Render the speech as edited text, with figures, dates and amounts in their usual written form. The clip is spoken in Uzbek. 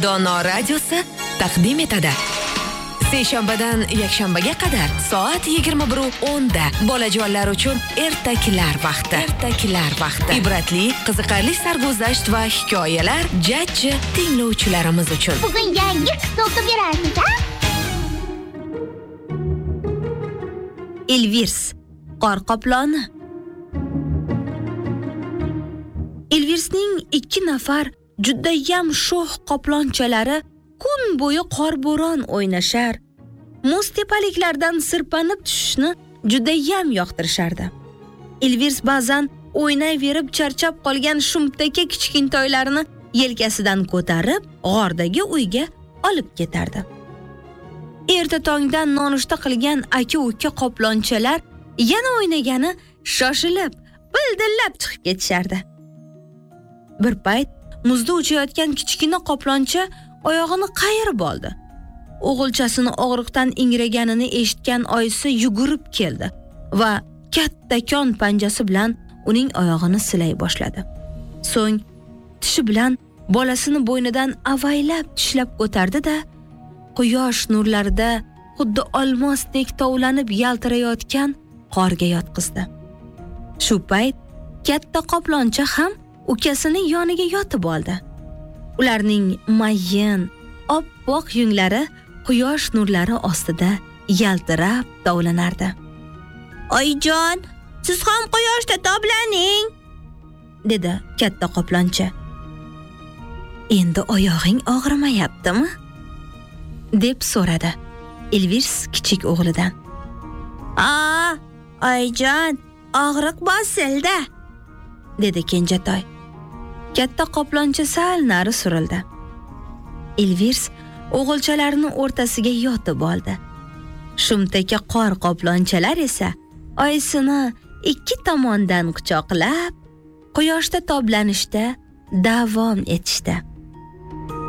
Dono radiosi taqdim etadi. Seshanbadan yakshanbaga qadar soat 21:10 da bolajonlar uchun ertaklar vaqti. Ibratli, qiziqarli sarguzasht va hikoyalar jajji tinglovchilarimiz uchun. Bugun yangi qissa o'qib berasiz, ha? Elvirs, qor qoploni. Elvirsning 2 nafar judayam sho'x qoplonchalari kun bo'yi qorbo'ron o'ynashar, muz tepaliklardan sirpanib tushishni judayam yoqtirishardi. Elvirs ba'zan o'ynayverib charchab qolgan shumtaka kichkintoylarini yelkasidan ko'tarib, g'ordagi uyga olib ketardi. Erta tongdan nonushta qilgan aka-uka qoplonchalar yana o'ynagani shoshilib, bildillab chiqib ketishardi. Bir payt muzda uchayotgan kichkina qoploncha oyog'ini qayirib oldi. O'g'ilchasini og'riqdan ingraganini eshitgan oyisi yugurib keldi va kattakon panjasi bilan uning oyog'ini silay boshladi. So'ng tishi bilan bolasini bo'ynidan avaylab tishlab ko'tardi-da, quyosh nurlarida xuddi olmosdek tovlanib yaltirayotgan qorga yotqizdi. Shu payt katta qoploncha ham ukasining yoniga yotib oldi. Ularning mayin, oppoq yunglari quyosh nurlari ostida yaltirab tovlanardi. "Oyjon, siz ham quyoshda tovlaning", dedi katta qoploncha. "Endi oyog'ing og'rimayaptimi?" deb so'radi Elvirs kichik o'g'lidan. Oyjon, og'riq bosildi", dedi kenjatoy. Katta qoploncha sal nari surildi. Elvirs o'g'ilchalarini o'rtasiga yotib oldi. Shumtaka qor qoplonchalar esa oyisini 2 tomondan quchoqlab, quyoshda toblanishda davom etishdi.